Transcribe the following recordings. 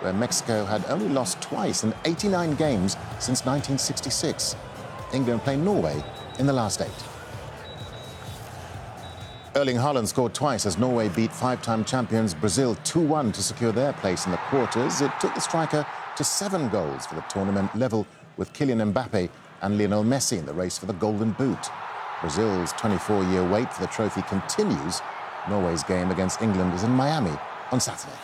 where Mexico had only lost twice in 89 games since 1966. England play Norway in the last 8. Erling Haaland scored twice as Norway beat 5-time champions Brazil 2-1 to secure their place in the quarters. It took the striker to 7 goals for the tournament, level with Kylian Mbappe and Lionel Messi in the race for the Golden Boot. Brazil's 24-year wait for the trophy continues. Norway's game against England is in Miami on Saturday.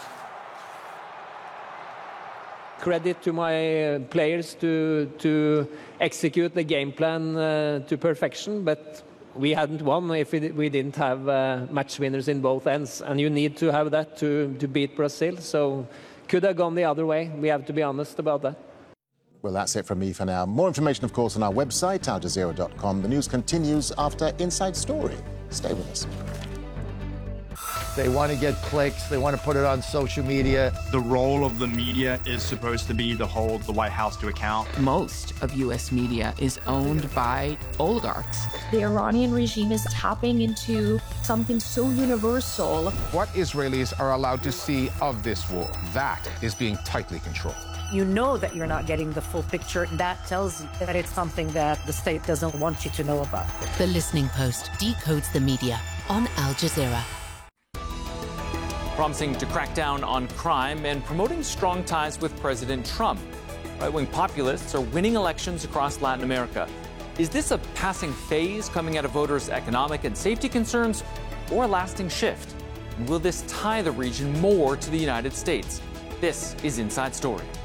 Credit to my players to execute the game plan to perfection, but we hadn't won if we didn't have match winners in both ends, and you need to have that to beat Brazil. So could have gone the other way. We have to be honest about that. Well, that's it from me for now. More information, of course, on our website, aljazeera.com. The news continues after Inside Story. Stay with us. They want to get clicks. They want to put it on social media. The role of the media is supposed to be to hold the White House to account. Most of U.S. media is owned by oligarchs. The Iranian regime is tapping into something so universal. What Israelis are allowed to see of this war, that is being tightly controlled. You know that you're not getting the full picture. That tells you that it's something that the state doesn't want you to know about. The Listening Post decodes the media on Al Jazeera. Promising to crack down on crime and promoting strong ties with President Trump. Right-wing populists are winning elections across Latin America. Is this a passing phase coming out of voters' economic and safety concerns, or a lasting shift? And will this tie the region more to the United States? This is Inside Story.